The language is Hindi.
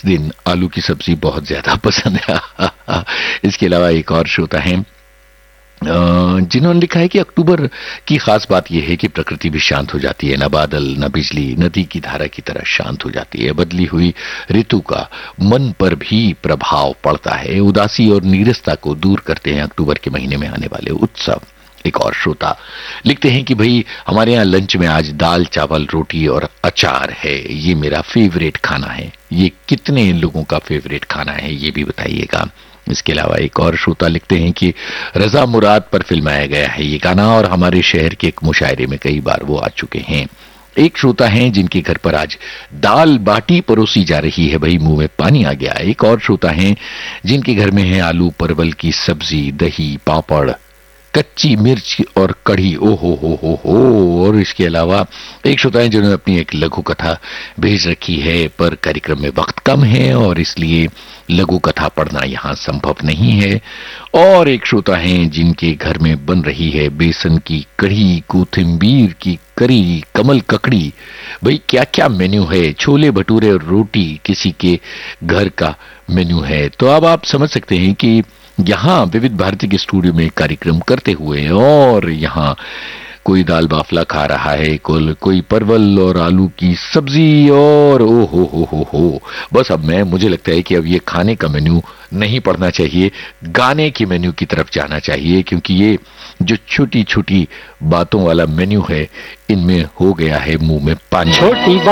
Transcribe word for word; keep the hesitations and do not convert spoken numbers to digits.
दिन आलू की सब्जी बहुत ज्यादा पसंद है। इसके अलावा एक और श्रोता है जिन्होंने लिखा है कि अक्टूबर की खास बात यह है कि प्रकृति भी शांत हो जाती है, न बादल न बिजली, नदी की धारा की तरह शांत हो जाती है। बदली हुई ऋतु का मन पर भी प्रभाव पड़ता है। उदासी और नीरसता को दूर करते हैं अक्टूबर के महीने में आने वाले उत्सव। एक और श्रोता लिखते हैं कि भाई हमारे यहाँ लंच में आज दाल चावल रोटी और अचार है, ये मेरा फेवरेट खाना है। ये कितने लोगों का फेवरेट खाना है ये भी बताइएगा। इसके अलावा एक और श्रोता लिखते हैं कि रजा मुराद पर फिल्माया गया है ये गाना और हमारे शहर के एक मुशायरे में कई बार वो आ चुके हैं। एक श्रोता हैं जिनके घर पर आज दाल बाटी परोसी जा रही है, भाई मुंह में पानी आ गया। एक और श्रोता हैं जिनके घर में है आलू परवल की सब्जी, दही, पापड़, कच्ची मिर्च और कढ़ी। ओ हो हो हो हो। और इसके अलावा एक श्रोता है जिन्होंने अपनी एक लघु कथा भेज रखी है, पर कार्यक्रम में वक्त कम है और इसलिए लघु कथा पढ़ना यहाँ संभव नहीं है। और एक श्रोता है जिनके घर में बन रही है बेसन की कढ़ी, कोथिंबीर की करी, कमल ककड़ी। भाई क्या क्या मेन्यू है, छोले भटूरे और रोटी किसी के घर का मेन्यू है। तो अब आप समझ सकते हैं कि यहाँ विविध भारती के स्टूडियो में कार्यक्रम करते हुए और यहाँ कोई दाल बाफला खा रहा है, कोई कोई परवल और आलू की सब्जी और ओ हो हो हो हो। बस अब मैं मुझे लगता है कि अब ये खाने का मेन्यू नहीं पढ़ना चाहिए, गाने के मेन्यू की तरफ जाना चाहिए, क्योंकि ये जो छोटी छोटी बातों वाला मेन्यू है इनमें हो गया है मुंह में पानी। छोटी